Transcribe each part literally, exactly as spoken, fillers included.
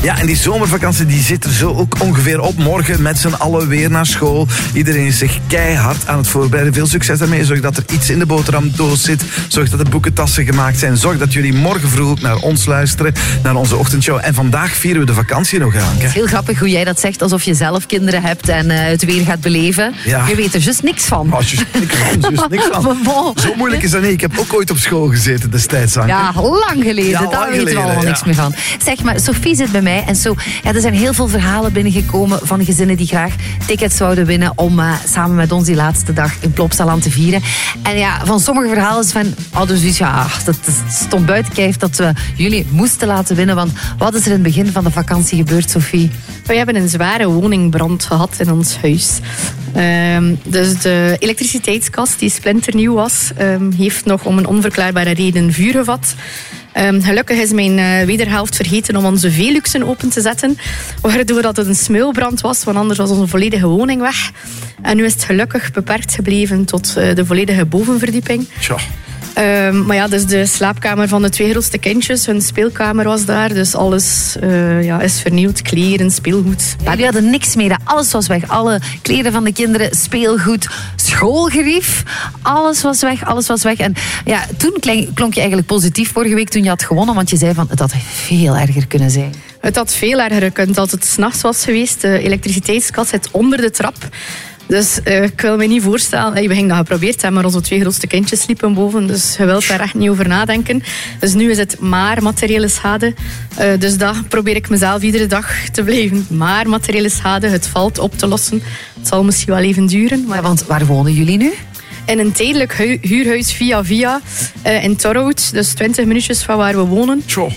Ja, en die zomervakantie die zit er zo ook ongeveer op. Morgen met z'n allen weer naar school. Iedereen is zich keihard aan het voorbereiden. Veel succes daarmee. Zorg dat er iets in de boterhamdoos zit. Zorg dat er boekentassen gemaakt zijn. Zorg dat jullie morgen vroeg naar ons luisteren. Naar onze ochtendshow. En vandaag vieren we de vakantie nog aan. Het is heel grappig hoe jij dat zegt alsof je zelf kinderen hebt en uh, het weer gaat beleven. Ja. Je weet er juist niks van. Oh, juist niks van. Juist niks van. Zo moeilijk is dat niet. Ik heb ook ooit op school gezeten destijds. Anke. Ja, lang geleden. Ja, Daar lang weten we geleden, allemaal ja. niks meer van. Zeg maar, Sophie zit bij mij. En zo, ja, er zijn heel veel verhalen binnengekomen van gezinnen die graag tickets zouden winnen om uh, samen met ons die laatste dag in Plopsaland te vieren. En ja, van sommige verhalen is van, oh, dus iets, ja, dat stond buiten kijf dat we jullie moesten laten winnen. Want wat is er in het begin van de vakantie gebeurd, Sophie? We hebben een zware woningbrand gehad in ons huis. Um, dus de elektriciteitskast, die splinternieuw was, um, heeft nog om een onverklaarbare reden vuur gevat. Um, gelukkig is mijn uh, wederhelft vergeten om onze Veluxen open te zetten, waardoor dat het een smeulbrand was, want anders was onze volledige woning weg. En nu is het gelukkig beperkt gebleven tot uh, de volledige bovenverdieping. Tja. Um, maar ja, dus de slaapkamer van de twee grootste kindjes, hun speelkamer was daar, dus alles uh, ja, is vernieuwd, kleren, speelgoed. Ja, die hadden niks meer, alles was weg. Alle kleren van de kinderen, speelgoed, schoolgerief, alles was weg, alles was weg. En ja, toen klonk je eigenlijk positief vorige week toen je had gewonnen, want je zei van, het had veel erger kunnen zijn. Het had veel erger gekund als het 's nachts was geweest. De elektriciteitskast zit onder de trap. Dus uh, ik wil me niet voorstellen... We gingen dat geprobeerd hebben, maar onze twee grootste kindjes sliepen boven. Dus je wilt daar echt niet over nadenken. Dus nu is het maar materiële schade. Uh, dus dat probeer ik mezelf iedere dag te blijven. Maar materiële schade, het valt op te lossen. Het zal misschien wel even duren. Maar... Ja, want waar wonen jullie nu? In een tijdelijk hu- huurhuis via via uh, in Torhout. Dus twintig minuutjes van waar we wonen. Tjoh.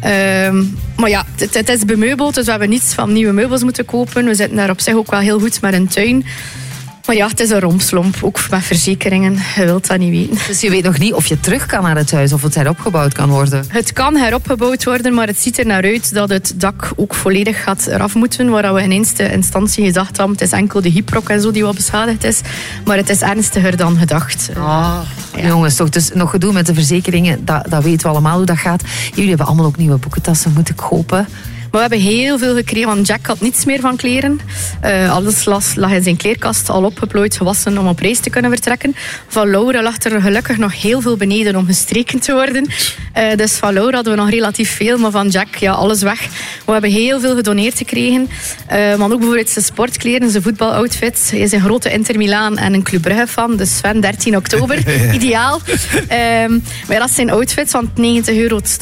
Um, maar ja, het, het is bemeubeld, dus we hebben niets van nieuwe meubels moeten kopen. We zitten daar op zich ook wel heel goed met een tuin. Maar ja, het is een rompslomp, ook met verzekeringen. Je wilt dat niet weten. Dus je weet nog niet of je terug kan naar het huis of het heropgebouwd kan worden? Het kan heropgebouwd worden, maar het ziet er naar uit dat het dak ook volledig gaat eraf moeten. Waar we in eerste instantie gedacht hebben, het is enkel de gyprok en zo die wat beschadigd is. Maar het is ernstiger dan gedacht. Oh, ja. Jongens, toch dus nog gedoe met de verzekeringen. Dat, dat weten we allemaal hoe dat gaat. Jullie hebben allemaal ook nieuwe boekentassen moeten kopen. Maar we hebben heel veel gekregen, want Jack had niets meer van kleren. Uh, alles las, lag in zijn kleerkast, al opgeplooid, gewassen om op reis te kunnen vertrekken. Van Laura lag er gelukkig nog heel veel beneden om gestreken te worden. Uh, dus van Laura hadden we nog relatief veel, maar van Jack, ja, alles weg. We hebben heel veel gedoneerd gekregen. Uh, maar ook bijvoorbeeld zijn sportkleren, zijn voetbaloutfits. Hij is een grote Inter Milaan en een Club Brugge fan. Dus Sven, dertien oktober, ideaal. Um, maar ja, dat zijn outfits, want negentig euro het stuk.